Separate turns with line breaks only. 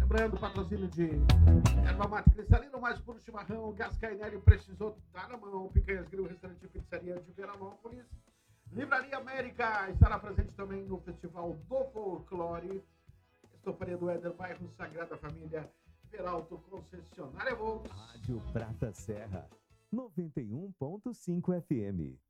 Lembrando, patrocínio de erva mate cristalina, mais puro chimarrão, gás Cainelli, precisou, tá na mão. Picanhas Grill, restaurante e pizzaria de Veranópolis. Livraria América estará presente também no Festival do Folclore. Estofaria do Éder, bairro Sagrada Família, Peralto, concessionária Volks.
Rádio Prata Serra, 91.5 FM.